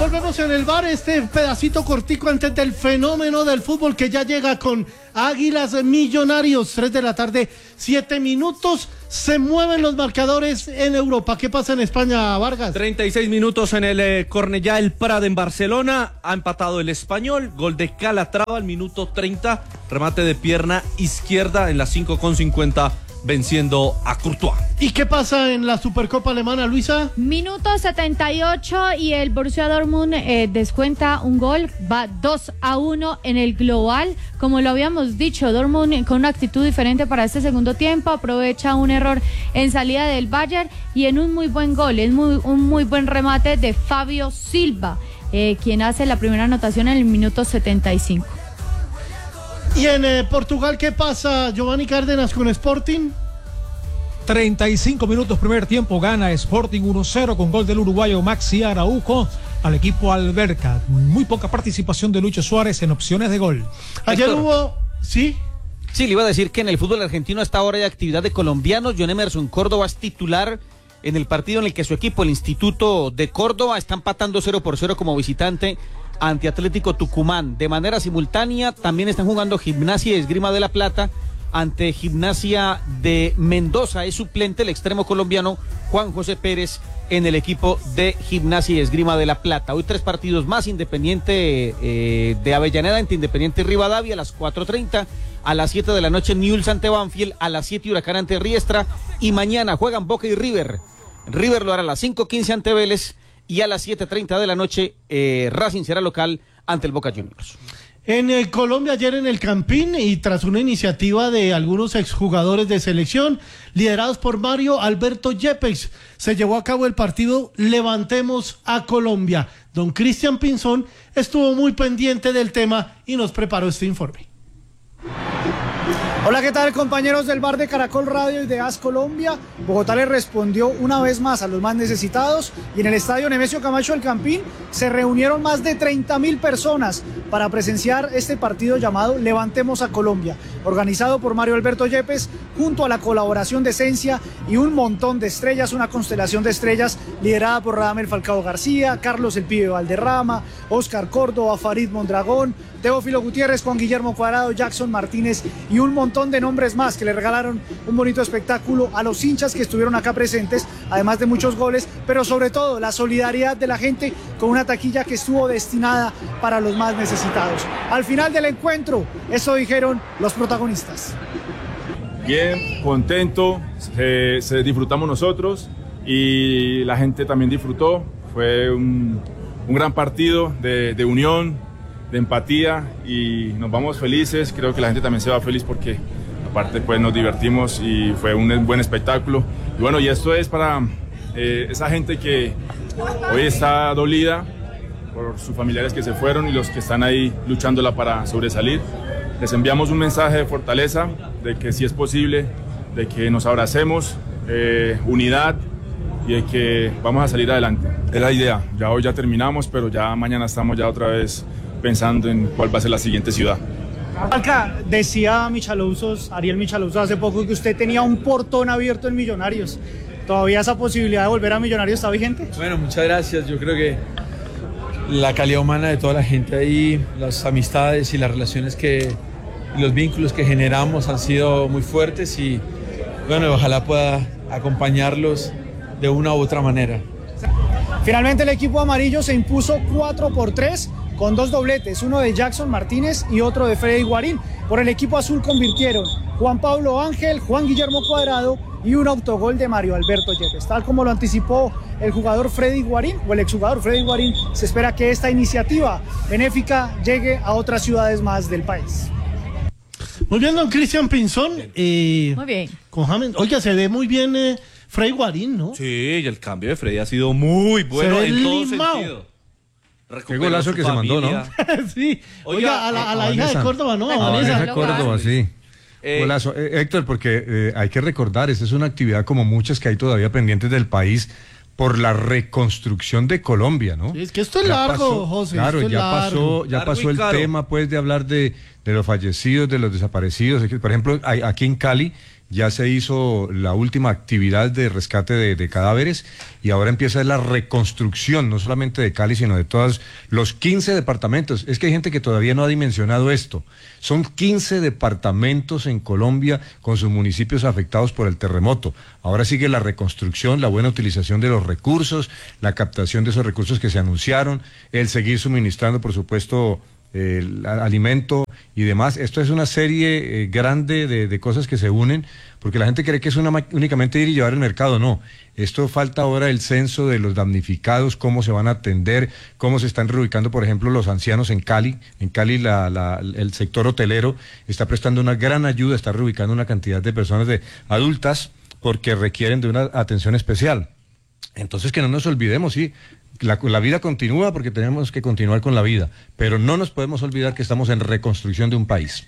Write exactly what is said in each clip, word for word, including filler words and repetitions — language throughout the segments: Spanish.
volvemos en el bar, este pedacito cortico antes del fenómeno del fútbol que ya llega con Águilas Millonarios, tres de la tarde, siete minutos, se mueven los marcadores en Europa. ¿Qué pasa en España, Vargas? treinta y seis minutos en el eh, Cornellá El Prat en Barcelona, ha empatado el Español, gol de Calatrava al minuto treinta, remate de pierna izquierda en las cinco con cincuenta, venciendo a Courtois. ¿Y qué pasa en la Supercopa Alemana, Luisa? Minuto setenta y ocho y el Borussia Dortmund eh, descuenta un gol, va dos a uno en el global. Como lo habíamos dicho, Dortmund con una actitud diferente para este segundo tiempo, aprovecha un error en salida del Bayern y en un muy buen gol, es muy, un muy buen remate de Fabio Silva, eh, quien hace la primera anotación en el minuto setenta y cinco. ¿Y en eh, Portugal qué pasa, Giovanni Cárdenas, con Sporting? treinta y cinco minutos primer tiempo, gana Sporting uno cero con gol del uruguayo Maxi Araujo al equipo Alberca. Muy poca participación de Lucho Suárez en opciones de gol. Ayer Héctor. hubo... ¿Sí? Sí, le iba a decir que en el fútbol argentino a esta hora de actividad de colombianos. John Emerson Córdoba es titular en el partido en el que su equipo, el Instituto de Córdoba, está empatando cero por cero como visitante ante Atlético Tucumán. De manera simultánea también están jugando Gimnasia y Esgrima de la Plata ante Gimnasia de Mendoza. Es suplente el extremo colombiano Juan José Pérez en el equipo de Gimnasia y Esgrima de la Plata. Hoy tres partidos más: Independiente eh, de Avellaneda ante Independiente Rivadavia a las cuatro treinta, a las siete de la noche Newell's ante Banfield, a las siete Huracán ante Riestra, y mañana juegan Boca y River. River lo hará a las cinco quince ante Vélez y a las siete treinta de la noche eh, Racing será local ante el Boca Juniors. En eh, Colombia, ayer en el Campín, y tras una iniciativa de algunos exjugadores de selección, liderados por Mario Alberto Yepes, se llevó a cabo el partido Levantemos a Colombia. Don Cristian Pinzón estuvo muy pendiente del tema y nos preparó este informe. Hola, ¿qué tal, compañeros del bar de Caracol Radio y de A S Colombia? Bogotá le respondió una vez más a los más necesitados y en el estadio Nemesio Camacho del Campín se reunieron más de treinta mil personas para presenciar este partido llamado Levantemos a Colombia, organizado por Mario Alberto Yepes junto a la colaboración de Esencia y un montón de estrellas, una constelación de estrellas liderada por Radamel Falcao García, Carlos el Pibe Valderrama, Oscar Córdoba, Farid Mondragón, Teófilo Gutiérrez, Juan Guillermo Cuadrado, Jackson Martínez y un montón de nombres más que le regalaron un bonito espectáculo a los hinchas que estuvieron acá presentes, además de muchos goles, pero sobre todo la solidaridad de la gente con una taquilla que estuvo destinada para los más necesitados. Al final del encuentro, eso dijeron los protagonistas. Bien, contento, se, se disfrutamos nosotros y la gente también disfrutó. Fue un, un gran partido de, de unión, de empatía, y nos vamos felices. Creo que la gente también se va feliz porque aparte pues nos divertimos y fue un buen espectáculo. Y bueno, y esto es para eh, esa gente que hoy está dolida por sus familiares que se fueron y los que están ahí luchándola para sobresalir. Les enviamos un mensaje de fortaleza, de que sí es posible, de que nos abracemos, eh, unidad, y de que vamos a salir adelante. Es la idea. Ya hoy ya terminamos, pero ya mañana estamos ya otra vez pensando en cuál va a ser la siguiente ciudad. Alca, decía Michalouzos, Ariel Michalouzos hace poco que usted tenía un portón abierto en Millonarios. ¿Todavía esa posibilidad de volver a Millonarios está vigente? Bueno, muchas gracias. Yo creo que la calidad humana de toda la gente ahí, las amistades y las relaciones que, y los vínculos que generamos han sido muy fuertes y bueno, ojalá pueda acompañarlos de una u otra manera. Finalmente el equipo amarillo se impuso cuatro por tres con dos dobletes, uno de Jackson Martínez y otro de Freddy Guarín. Por el equipo azul convirtieron Juan Pablo Ángel, Juan Guillermo Cuadrado y un autogol de Mario Alberto Yepes. Tal como lo anticipó el jugador Freddy Guarín, o el exjugador Freddy Guarín, se espera que esta iniciativa benéfica llegue a otras ciudades más del país. Muy bien, don Cristian Pinzón. Eh, Muy bien. Con James. Oiga, se ve muy bien eh, Freddy Guarín, ¿no? Sí, y el cambio de Freddy ha sido muy bueno en todo limao. sentido. Qué golazo que familia. Se mandó, ¿no? Sí. Oiga, Oiga, a la, a la hija de Córdoba, ¿no? A Vanessa, Vanessa Córdoba, sí. Eh, golazo. Eh, Héctor, porque eh, hay que recordar, esta es una actividad como muchas que hay todavía pendientes del país por la reconstrucción de Colombia, ¿no? Sí, es que esto es ya largo, pasó, José. Claro, esto es ya largo. pasó, ya largo pasó el caro. tema, pues, de hablar de, de los fallecidos, de los desaparecidos. Por ejemplo, hay, aquí en Cali ya se hizo la última actividad de rescate de, de cadáveres y ahora empieza la reconstrucción, no solamente de Cali, sino de todos los quince departamentos. Es que hay gente que todavía no ha dimensionado esto. Son quince departamentos en Colombia con sus municipios afectados por el terremoto. Ahora sigue la reconstrucción, la buena utilización de los recursos, la captación de esos recursos que se anunciaron, el seguir suministrando, por supuesto, el alimento y demás. Esto es una serie eh, grande de, de cosas que se unen, porque la gente cree que es una, únicamente ir y llevar el mercado. No, esto falta ahora el censo de los damnificados, cómo se van a atender, cómo se están reubicando, por ejemplo, los ancianos en Cali. En Cali la, la, el sector hotelero está prestando una gran ayuda, está reubicando una cantidad de personas de adultas porque requieren de una atención especial. Entonces, que no nos olvidemos, sí, la, la vida continúa porque tenemos que continuar con la vida, pero no nos podemos olvidar que estamos en reconstrucción de un país.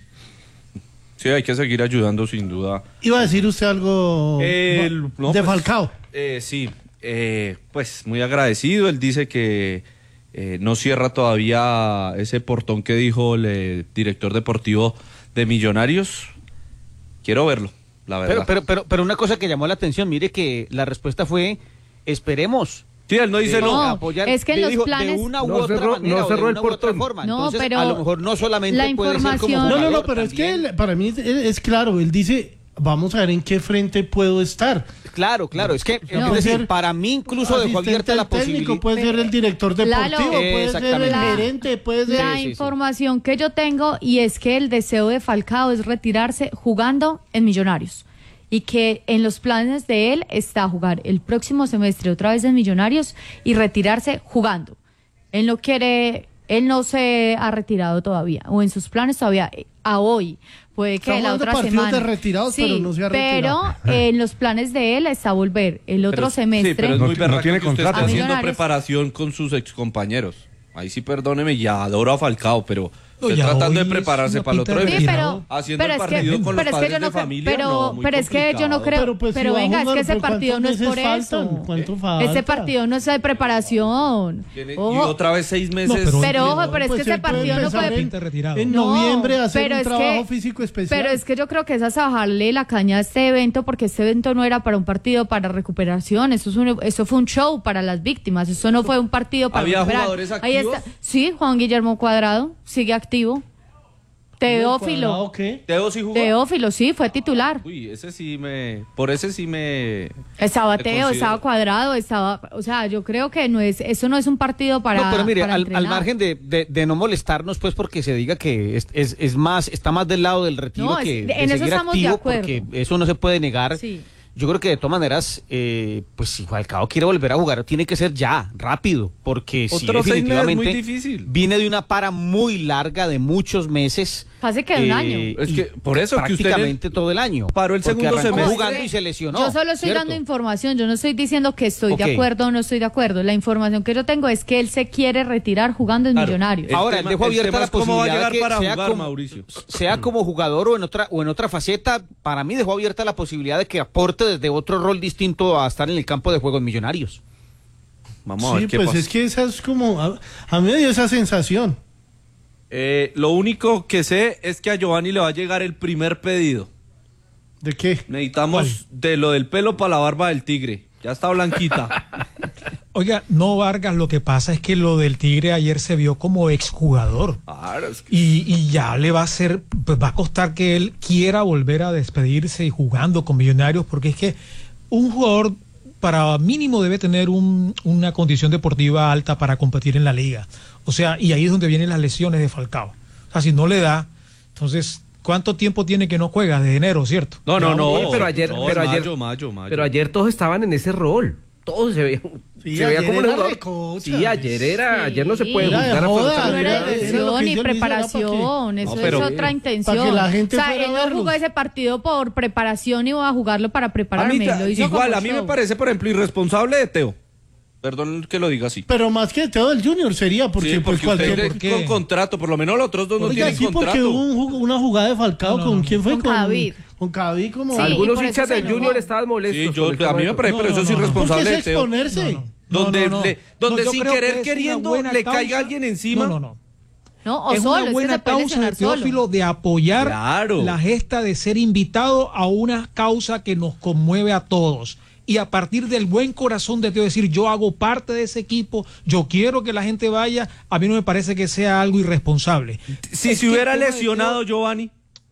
Sí, hay que seguir ayudando sin duda. ¿Iba a decir usted algo El, no, de pues, Falcao? Eh, sí, eh, pues muy agradecido. Él dice que eh, no cierra todavía ese portón que dijo el eh, director deportivo de Millonarios. Quiero verlo, la verdad. Pero, pero, pero, pero una cosa que llamó la atención, mire que la respuesta fue, esperemos. Sí, él no dice no. no. Apoyar, Es que en los dijo, planes- de una u No otra cerró- manera, no o de cerró el una u otra portón. forma. No, Entonces, pero a lo mejor no solamente la puede ser como información- No, no, no, jugador, pero es también- que para mí es, es claro, él dice, vamos a ver en qué frente puedo estar. Claro, claro, es que, No. es decir, Ser para mí incluso dejó abierta la Asistente técnico, posibilidad. puede ser el director Lalo, deportivo, puede ser el Exactamente. gerente, puede ser... La Sí, sí, sí. información que yo tengo y es que el deseo de Falcao es retirarse jugando en Millonarios y que en los planes de él está jugar el próximo semestre otra vez en Millonarios y retirarse jugando. Él no quiere, él no se ha retirado todavía o en sus planes todavía a hoy. Puede que Estamos la hablando otra de partidos semana. de retirados, sí, pero no se ha retirado. pero en los planes de él está volver el otro Pero- semestre. Sí, pero es No muy ti- no berraco tiene que usted contrato. está A haciendo Millonarios. preparación con sus excompañeros. Ahí sí, perdóneme, ya adoro a Falcao, pero No, estoy ya tratando hoy de prepararse es una para el pinta otro de Sí, evento. pero, Haciendo pero el es que, partido con los pero es que padres yo no de creo, familia, pero, no, muy pero es que yo no complicado. creo, Pero, pero, pues, si va a venga, jugar, es que ese ¿por partido no es cuántos por meses faltan? eso. ¿Cuánto falta? Ese partido no es de preparación. Tiene- y Ojo, otra vez seis meses. pero- pero ojo, pero es Pues que ese él puede partido no empezar puede... en- retirado. En No, noviembre hacer pero un es trabajo que- físico especial. Pero es que yo creo que es a bajarle la caña a este evento porque este evento no era para un partido para recuperación, eso, es un- eso fue un show para las víctimas, eso no fue un partido para ¿Había recuperar. jugadores Ahí activos? está. Sí, Juan Guillermo Cuadrado sigue activo. Teófilo. ¿Cuadrado qué? Teo sí jugó. Teófilo, sí, fue titular. Uy, ese sí me. Por ese sí me. Estaba Te Teo, considero. estaba Cuadrado, estaba, o sea, yo creo que no es, eso no es un partido para. No, pero mire, para al, entrenar. al margen de, de, de no molestarnos, pues, porque se diga que es, es, es más, está más del lado del retiro No, es- que en de eso seguir estamos de activo, acuerdo. porque eso no se puede negar. Sí. Yo creo que de todas maneras, eh, pues si Falcao quiere volver a jugar, tiene que ser ya, rápido, porque si Otros seis meses es definitivamente muy difícil. viene de una para muy larga de muchos meses. Casi que un eh, año. Es y que por eso que usted prácticamente todo el año. paró el porque segundo arrancó semestre. jugando y se lesionó. Yo solo estoy ¿cierto? dando información, yo no estoy diciendo que estoy Ok. de acuerdo o no estoy de acuerdo. La información que yo tengo es que él se quiere retirar jugando en Claro. Millonarios. El Ahora, tema- dejo el abierta tema la es cómo va a posibilidad llegar de que para sea jugar, como, Mauricio. sea como jugador o en otra o en otra faceta. Para mí dejó abierta la posibilidad de que aporte desde otro rol distinto a estar en el campo de juego en Millonarios. Vamos a ver Sí, qué pues pasa. es que esa es como... A, a mí me dio esa sensación. Eh, lo único que sé es que a Giovanni le va a llegar el primer pedido. ¿De qué? Necesitamos de lo del pelo para la barba del tigre. Ya está blanquita. Oiga, no, Vargas, lo que pasa es que lo del Tigre ayer se vio como exjugador. Claro, es que- Y, y ya le va a hacer, pues va a costar que él quiera volver a despedirse y jugando con Millonarios, porque es que un jugador para mínimo debe tener un- una condición deportiva alta para competir en la liga. O sea, y ahí es donde vienen las lesiones de Falcao. O sea, si no le da, entonces, ¿cuánto tiempo tiene que no juega? De enero, ¿cierto? No, no, no. Oye, pero ayer- no, pero ayer- mayo, mayo, mayo. Pero ayer todos estaban en ese rol. Todos se veían. Sí, se veía ayer como un era jugador. recocha. Sí, ayer era. Sí. Ayer no se puede Era de juzgar a joda, Falcao. No era era- era lo lesión que ni yo le hice, era preparación, eso No, pero- es otra intención. para que la gente o sea, fuera él a no verlos. jugó ese partido por preparación y iba a jugarlo para A mí prepararme. ta- lo hizo igual, como a mí me show. parece, por ejemplo, irresponsable de Teo. Perdón que lo diga así. Pero más que todo el Junior sería, porque, Sí, pues porque cualquier... usted ¿por qué? con contrato, por lo menos los otros dos no Oiga, tienen sí, porque contrato. hubo un ju- una jugada de Falcao No, no, con no. quién fue, Con Cadavid. con Cadavid como... Sí, y Algunos por eso hinchas se del enojó. Junior estaban molestos. Sí, yo, con el a mí me tema parece, No, pero eso no, es no, no. irresponsable Porque de es Teo. exponerse. No, no. Donde, No, no, no. le- donde No, yo sin creo querer que es una queriendo buena le causa. caiga alguien encima. No, no, no. ¿no? O es solo, una es que buena se puede causa de lesionar solo. Teófilo de apoyar Claro. la gesta de ser invitado a una causa que nos conmueve a todos. Y a partir del buen corazón de Teo decir, yo hago parte de ese equipo, yo quiero que la gente vaya, a mí no me parece que sea algo irresponsable. Si Es se que hubiera el tema de lesionado Teo- Giovanni.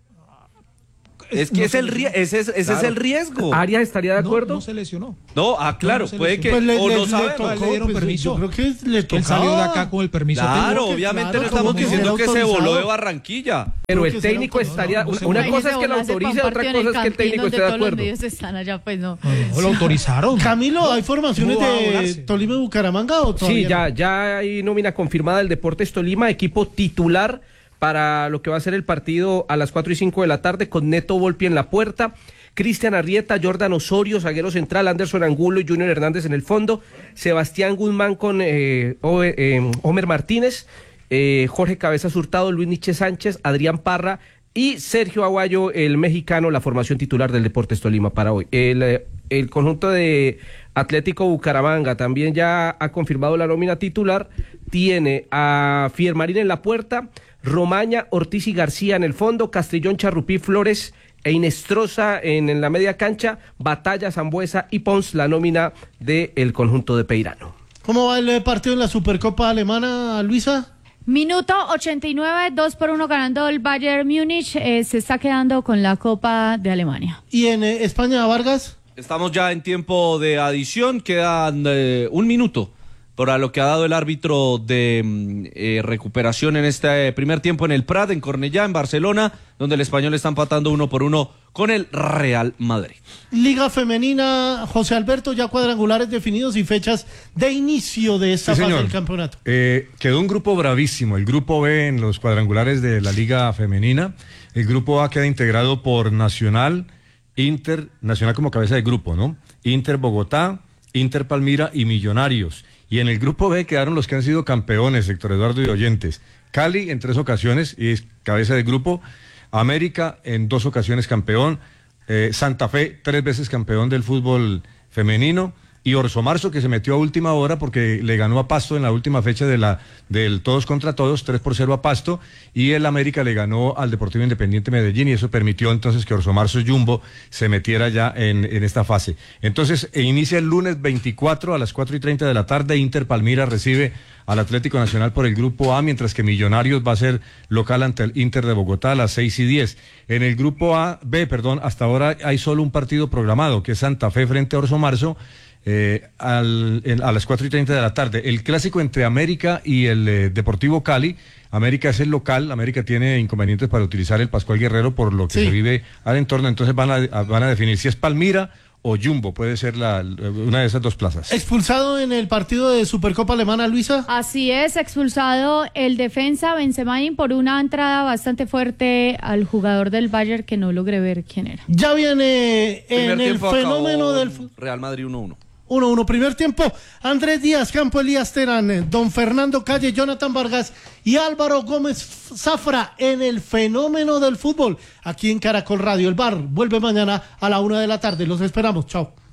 Es que no es se el rie- lesionó. ese es, ese Claro. es el riesgo. ¿Arias estaría de No, acuerdo? No, se lesionó. No, ah, claro, No se puede que. lesionó. Pues le, o le- no le sabemos. tocó, Le dieron pues, permiso. Yo creo que le tocaba. Él salió de acá con el permiso Claro, técnico. obviamente claro, no estamos como diciendo no que se autorizado. voló de Barranquilla. Pero Creo el que será técnico autor- estaría. no, no sé. Una Imagínese cosa es que lo volarse pa' un autorice, otra partido en cosa es que el Campín técnico donde esté de todos los acuerdo. medios están allá, pues no. No, lo autorizaron. Camilo, ¿hay formaciones ¿Cómo va a de volarse? Tolima y Bucaramanga o todavía Sí, no? ya, ya hay nómina confirmada del Deportes Tolima, equipo titular para lo que va a ser el partido a las cuatro y cinco de la tarde, con Neto Volpi en la puerta, Cristian Arrieta, Jordan Osorio, zaguero central, Anderson Angulo y Junior Hernández en el fondo, Sebastián Guzmán con eh, O- eh, Homer Martínez, eh, Jorge Cabezas Hurtado, Luis Nietzsche Sánchez, Adrián Parra y Sergio Aguayo, el mexicano, la formación titular del Deportes Tolima para hoy. El, eh, el conjunto de Atlético Bucaramanga también ya ha confirmado la nómina titular, tiene a Fiermarín en la puerta, Romaña, Ortiz y García en el fondo, Castrillón, Charrupí, Flores e Inestrosa en, en la media cancha, Batalla, Zambuesa y Pons, la nómina del conjunto de Peirano. ¿Cómo va el partido en la Supercopa Alemana, Luisa? Minuto ochenta y nueve, dos por uno ganando el Bayern Múnich, eh, se está quedando con la Copa de Alemania. ¿Y en eh, España, Vargas? Estamos ya en tiempo de adición, quedan eh, un minuto para lo que ha dado el árbitro de mm, eh, recuperación en este primer tiempo en el Prat, en Cornellá, en Barcelona, donde el Español está empatando uno por uno con el Real Madrid. Liga Femenina, José Alberto, ya cuadrangulares definidos y fechas de inicio de esta Sí, fase señor. del campeonato. Eh, quedó un grupo bravísimo, el grupo B en los cuadrangulares de la Liga Femenina. El grupo A queda integrado por Nacional, Inter, Nacional como cabeza de grupo, ¿no? Inter Bogotá, Inter Palmira y Millonarios. Y en el grupo B quedaron los que han sido campeones, Héctor Eduardo y Oyentes. Cali en tres ocasiones y es cabeza de grupo. América en dos ocasiones campeón. Eh, Santa Fe tres veces campeón del fútbol femenino. Y Orso Marzo, que se metió a última hora porque le ganó a Pasto en la última fecha de la del todos contra todos, tres por cero a Pasto, y el América le ganó al Deportivo Independiente Medellín, y eso permitió entonces que Orso Marzo Jumbo se metiera ya en, en esta fase. Entonces, e inicia el lunes veinticuatro a las cuatro y treinta de la tarde, Inter Palmira recibe al Atlético Nacional por el grupo A, mientras que Millonarios va a ser local ante el Inter de Bogotá a las seis y diez. En el grupo A, B, perdón, hasta ahora hay solo un partido programado, que es Santa Fe frente a Orso Marzo, Eh, al, en, a las cuatro y treinta de la tarde. El clásico entre América y el eh, Deportivo Cali. América es el local, América tiene inconvenientes para utilizar el Pascual Guerrero por lo que Sí. se vive al entorno, entonces van a, a- van a definir si es Palmira o Jumbo, puede ser la, una de esas dos plazas. Expulsado en el partido de Supercopa Alemana, Luisa. Así es, expulsado el defensa Benzemain por una entrada bastante fuerte al jugador del Bayern que no logré ver quién era. Ya viene en Primer el tiempo fenómeno acabó del fu- Real Madrid uno uno. uno uno. Primer tiempo, Andrés Díaz, Campo Elías Terán, eh, Don Fernando Calle, Jonathan Vargas y Álvaro Gómez Zafra en el fenómeno del fútbol. Aquí en Caracol Radio. El bar vuelve mañana a la una de la tarde. Los esperamos. Chao.